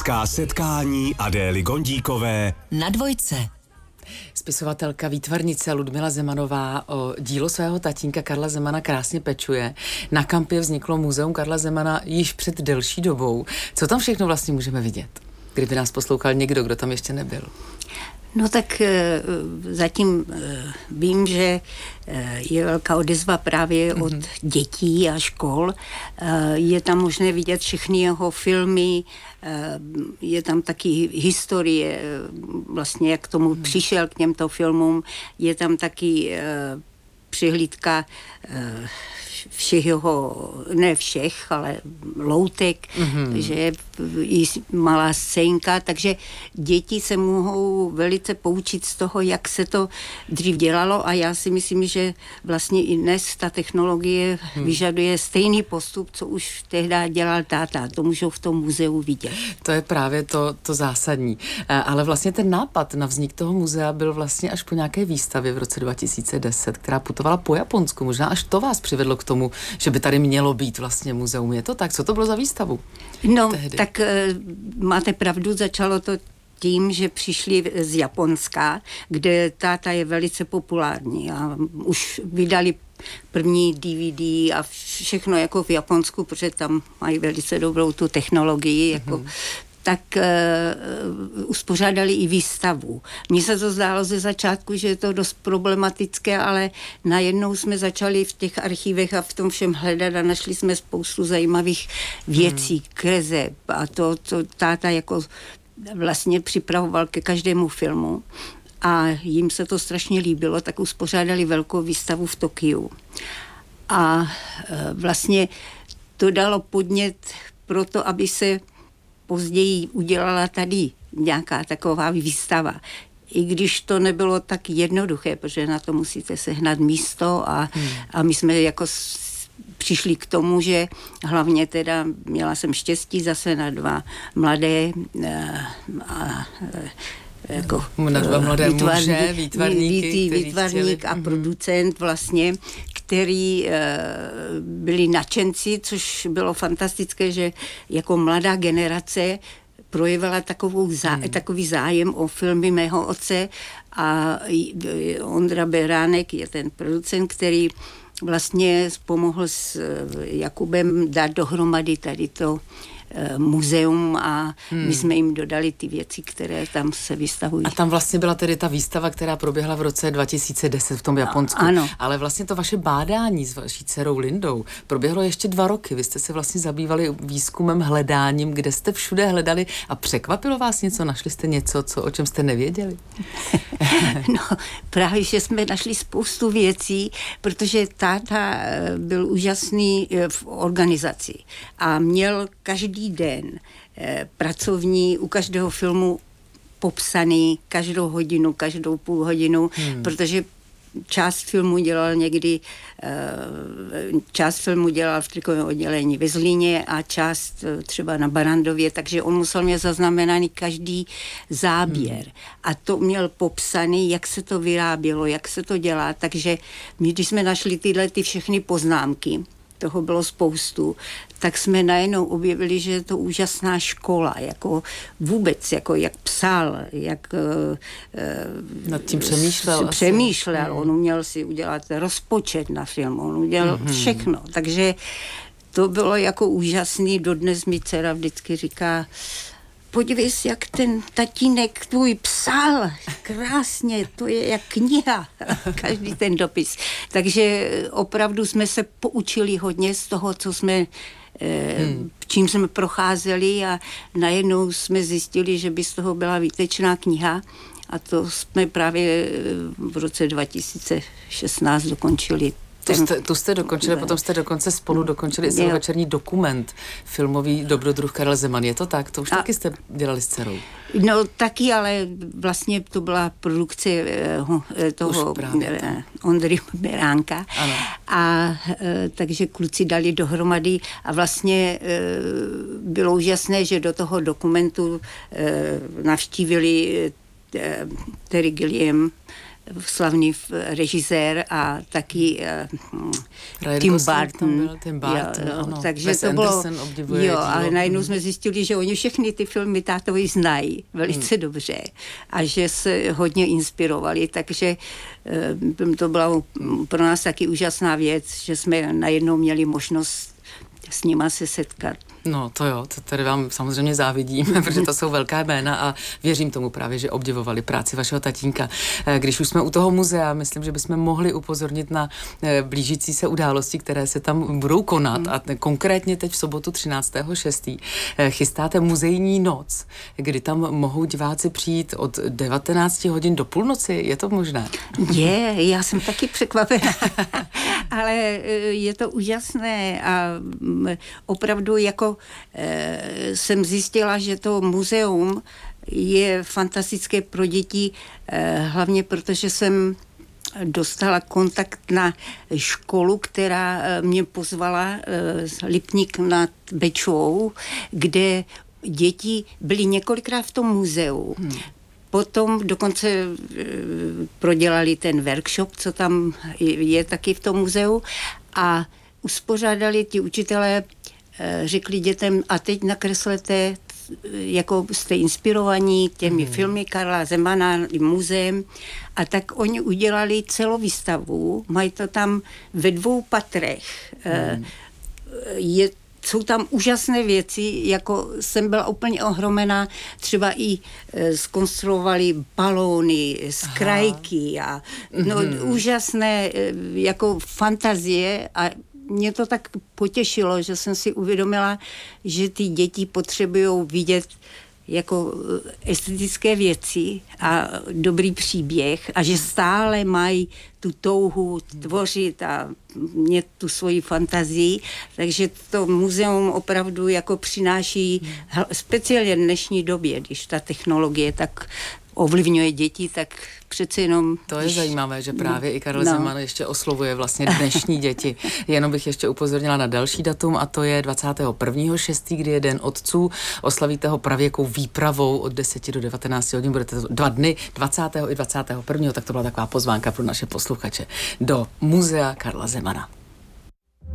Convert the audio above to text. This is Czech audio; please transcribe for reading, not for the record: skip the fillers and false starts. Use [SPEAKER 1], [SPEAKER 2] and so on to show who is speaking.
[SPEAKER 1] Přátelská setkání Adély Gondíkové
[SPEAKER 2] na Dvojce.
[SPEAKER 3] Spisovatelka, výtvarnice Ludmila Zemanová o dílo svého tatínka Karla Zemana krásně pečuje. Na Kampě vzniklo muzeum Karla Zemana již před delší dobou. Co tam všechno vlastně můžeme vidět, kdyby nás poslouchal někdo, kdo tam ještě nebyl?
[SPEAKER 4] No tak zatím vím, že je velká odezva právě od dětí a škol. Je tam možné vidět všechny jeho filmy, je tam taky historie, vlastně jak k tomu přišel k těmto filmům. Je tam taky přihlídka všech jeho, ne všech, ale loutek, že je i malá scénka, takže děti se mohou velice poučit z toho, jak se to dřív dělalo a já si myslím, že vlastně i dnes ta technologie vyžaduje stejný postup, co už tehdy dělal táta. To můžou v tom muzeu vidět.
[SPEAKER 3] To je právě to zásadní. Ale vlastně ten nápad na vznik toho muzea byl vlastně až po nějaké výstavě v roce 2010, která putovala po Japonsku. Možná až to vás přivedlo k tomu, že by tady mělo být vlastně muzeum. Je to tak? Co to bylo za výstavu?
[SPEAKER 4] No,
[SPEAKER 3] tehdy?
[SPEAKER 4] Tak máte pravdu, začalo to tím, že přišli z Japonska, kde táta je velice populární a už vydali první DVD a všechno jako v Japonsku, protože tam mají velice dobrou tu technologii, jako tak uspořádali i výstavu. Mně se to zdálo ze začátku, že je to dost problematické, ale najednou jsme začali v těch archivech a v tom všem hledat a našli jsme spoustu zajímavých věcí, kreseb a to táta jako vlastně připravoval ke každému filmu a jim se to strašně líbilo, tak uspořádali velkou výstavu v Tokiu. A vlastně to dalo podnět pro to, aby se později udělala tady nějaká taková výstava. I když to nebylo tak jednoduché, protože na to musíte sehnat místo a my jsme jako přišli k tomu, že hlavně teda měla jsem štěstí zase na dva mladé jako
[SPEAKER 3] na dva mladé muže,
[SPEAKER 4] výtvarník a producent vlastně, který byli nadšenci, což bylo fantastické, že jako mladá generace projevila takový zájem o filmy mého otce a Ondra Beránek je ten producent, který vlastně pomohl s Jakubem dát dohromady tady to muzeum a my jsme jim dodali ty věci, které tam se vystavují.
[SPEAKER 3] A tam vlastně byla tedy ta výstava, která proběhla v roce 2010 v tom Japonsku.
[SPEAKER 4] Ano.
[SPEAKER 3] Ale vlastně to vaše bádání s vaší dcerou Lindou proběhlo ještě 2 roky. Vy jste se vlastně zabývali výzkumem, hledáním, kde jste všude hledali a překvapilo vás něco? Našli jste něco, o čem jste nevěděli?
[SPEAKER 4] No, právě, že jsme našli spoustu věcí, protože táta byl úžasný v organizaci a měl každý den pracovní u každého filmu popsaný každou hodinu, každou půl hodinu, protože část filmu dělal v trikovém oddělení ve Zlíně a část třeba na Barandově, takže on musel mít zaznamenaný každý záběr. A to měl popsaný, jak se to vyrábělo, jak se to dělá, takže my, když jsme našli tyhle všechny poznámky, toho bylo spoustu, tak jsme najednou objevili, že je to úžasná škola, jako vůbec, jako jak psal, jak
[SPEAKER 3] nad tím přemýšlel.
[SPEAKER 4] Přemýšlel, on uměl si udělat rozpočet na film, on udělal všechno, takže to bylo jako úžasný, dodnes mi dcera vždycky říká, podívej si, jak ten tatínek tvůj psal, krásně, to je jak kniha, každý ten dopis. Takže opravdu jsme se poučili hodně z toho, co jsme, čím jsme procházeli a najednou jsme zjistili, že by z toho byla výtečná kniha a to jsme právě v roce 2016 dokončili.
[SPEAKER 3] Tu jste dokončili, potom jste dokonce spolu dokončili celovečerní dokument filmový Dobrodruh Karel Zeman. Je to tak? To už taky jste dělali s dcerou.
[SPEAKER 4] No taky, ale vlastně to byla produkce toho Ondry Beránka.
[SPEAKER 3] Ano.
[SPEAKER 4] A takže kluci dali dohromady a vlastně bylo úžasné, že do toho dokumentu navštívili Terry Gilliam, slavný režisér a taky Tim Burton. Takže
[SPEAKER 3] Wes
[SPEAKER 4] to bylo, ale najednou jsme zjistili, že oni všechny ty filmy tátovi znají velice dobře a že se hodně inspirovali, takže to byla pro nás taky úžasná věc, že jsme najednou měli možnost s nima se setkat.
[SPEAKER 3] No to jo, to tady vám samozřejmě závidím, protože to jsou velká jména a věřím tomu právě, že obdivovali práci vašeho tatínka. Když už jsme u toho muzea, myslím, že bychom mohli upozornit na blížící se události, které se tam budou konat a konkrétně teď v sobotu 13.6. chystáte muzejní noc, kdy tam mohou diváci přijít od 19 hodin do půlnoci, je to možné?
[SPEAKER 4] Já jsem taky překvapená, ale je to úžasné a opravdu jako jsem zjistila, že to muzeum je fantastické pro děti, hlavně protože jsem dostala kontakt na školu, která mě pozvala Lipník nad Bečvou, kde děti byly několikrát v tom muzeu. Potom dokonce prodělali ten workshop, co tam je taky v tom muzeu a uspořádali ti učitelé, řekli dětem a teď nakreslete, jako jste inspirovaní těmi filmy Karla Zemana, muzeem a tak oni udělali celou výstavu, mají to tam ve 2 patrech. Jsou tam úžasné věci, jako jsem byla úplně ohromená, třeba i zkonstruovali balóny z krajky a úžasné jako fantazie a mě to tak potěšilo, že jsem si uvědomila, že ty děti potřebují vidět jako estetické věci a dobrý příběh a že stále mají tu touhu tvořit a mít tu svoji fantazii, takže to muzeum opravdu jako přináší, speciálně v dnešní době, když ta technologie tak ovlivňuje děti, tak přece jenom...
[SPEAKER 3] To je zajímavé, že právě i Karel Zeman ještě oslovuje vlastně dnešní děti. Jenom bych ještě upozornila na další datum a to je 21.6., kdy je Den otců. Oslavíte ho pravěkou výpravou od 10 do 19 hodin. Budete 2 dny, 20. i 21. Tak to byla taková pozvánka pro naše posluchače do muzea Karla Zemana.